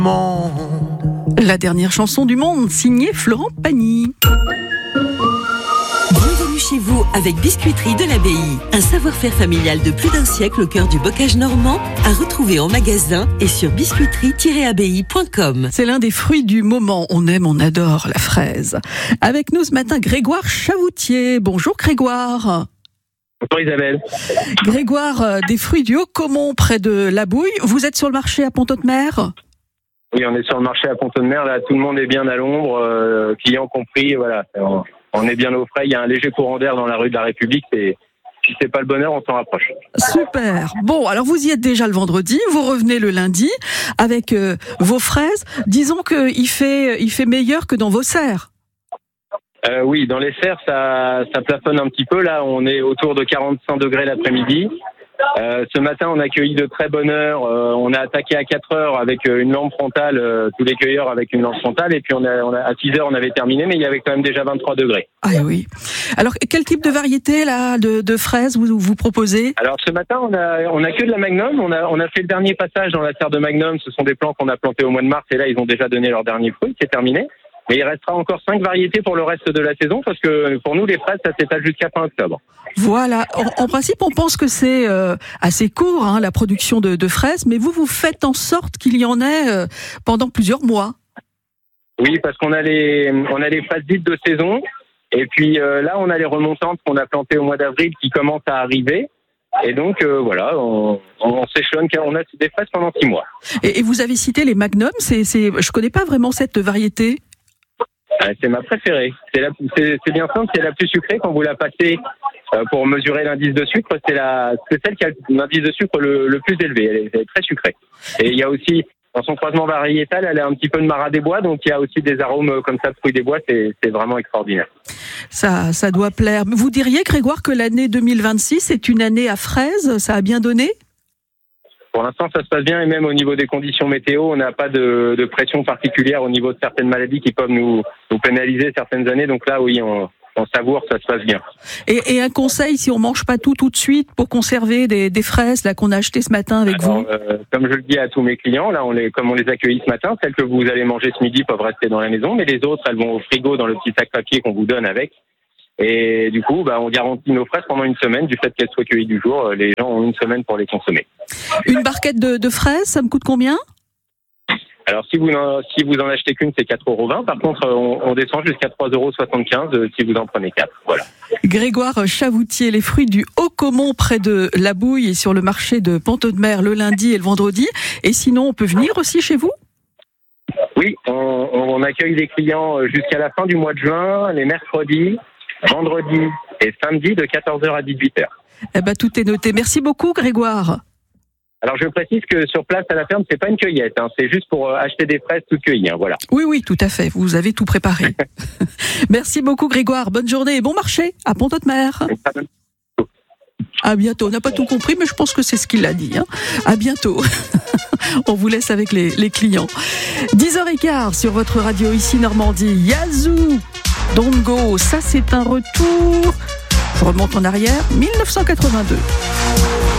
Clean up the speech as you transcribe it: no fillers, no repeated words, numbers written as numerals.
La dernière chanson du monde, signée Florent Pagny. Bienvenue chez vous avec Biscuiterie de l'Abbaye. Un savoir-faire familial de plus d'un siècle au cœur du bocage normand, à retrouver en magasin et sur biscuiterie-abbaye.com. C'est l'un des fruits du moment. On aime, on adore la fraise. Avec nous ce matin, Grégoire Chavoutier. Bonjour Grégoire. Bonjour Isabelle. Grégoire, des fruits du Haut-Caumont près de La Bouille. Vous êtes sur le marché à Pont-Audemer ? Oui, on est sur le marché à Pont-Audemer. Là, tout le monde est bien à l'ombre, clients compris. Voilà, on est bien au frais. Il y a un léger courant d'air dans la rue de la République. Et si c'est pas le bonheur, on s'en rapproche. Super. Bon, alors vous y êtes déjà le vendredi. Vous revenez le lundi avec vos fraises. Disons qu'il fait meilleur que dans vos serres. Oui, dans les serres, ça plafonne un petit peu. Là, on est autour de 45 degrés l'après-midi. Ce matin, on a cueilli de très bonne heure. On a attaqué à 4 heures avec une lampe frontale, tous les cueilleurs avec une lampe frontale. Et puis, à 6 heures, on avait terminé, mais il y avait quand même déjà 23 degrés. Ah oui. Alors, quel type de variété là, de fraises vous proposez ? Alors, ce matin, on a que de la Magnum. On a fait le dernier passage dans la serre de Magnum. Ce sont des plants qu'on a plantés au mois de mars. Et là, ils ont déjà donné leur dernier fruit. C'est terminé. Mais il restera encore 5 variétés pour le reste de la saison, parce que pour nous, les fraises, ça s'étale jusqu'à fin octobre. Voilà. En principe, on pense que c'est assez court, hein, la production de fraises, mais vous faites en sorte qu'il y en ait pendant plusieurs mois. Oui, parce qu'on a les fraises dites de saison, et puis là, on a les remontantes qu'on a plantées au mois d'avril qui commencent à arriver. Et donc, voilà, on s'échelonne, car on a des fraises pendant 6 mois. Et vous avez cité les Magnum, je connais pas vraiment cette variété. C'est ma préférée. C'est bien simple, c'est la plus sucrée. Quand vous la passez pour mesurer l'indice de sucre, c'est celle qui a l'indice de sucre le plus élevé. Elle est très sucrée. Et il y a aussi, dans son croisement variétal, elle a un petit peu de marat des bois, donc il y a aussi des arômes comme ça de fruits des bois. C'est vraiment extraordinaire. Ça doit plaire. Vous diriez, Grégoire, que l'année 2026 est une année à fraises ? Ça a bien donné ? Pour l'instant, ça se passe bien, et même au niveau des conditions météo, on n'a pas de pression particulière au niveau de certaines maladies qui peuvent nous pénaliser certaines années. Donc là, oui, on savoure, ça se passe bien. Et un conseil, si on mange pas tout de suite pour conserver des fraises là qu'on a achetées ce matin avec vous ? Comme je le dis à tous mes clients, là, comme on les accueille ce matin, celles que vous allez manger ce midi peuvent rester dans la maison, mais les autres, elles vont au frigo dans le petit sac papier qu'on vous donne avec. Et du coup, on garantit nos fraises pendant une semaine. Du fait qu'elles soient cueillies du jour, les gens ont une semaine pour les consommer. Une barquette de fraises, ça me coûte combien ? Alors, si vous en achetez qu'une, c'est 4,20 €. Par contre, on descend jusqu'à 3,75 € si vous en prenez 4. Voilà. Grégoire Chavoutier, les fruits du Haut-Caumont près de La Bouille et sur le marché de Pont-Audemer le lundi et le vendredi. Et sinon, on peut venir aussi chez vous ? Oui, on accueille les clients jusqu'à la fin du mois de juin, les mercredis, vendredis et samedi de 14 h à 18 h. Eh ben, tout est noté. Merci beaucoup, Grégoire. Alors, je précise que sur place à la ferme, c'est pas une cueillette, hein, c'est juste pour acheter des fraises toutes cueillies, hein, voilà. Oui, tout à fait. Vous avez tout préparé. Merci beaucoup, Grégoire. Bonne journée et bon marché à Pont-Audemer. À bientôt. On n'a pas tout compris, mais je pense que c'est ce qu'il a dit. Hein. À bientôt. On vous laisse avec les clients. 10h15 sur votre radio ici Normandie. Yazoo, Don't Go. Ça, c'est un retour. Je remonte en arrière. 1982.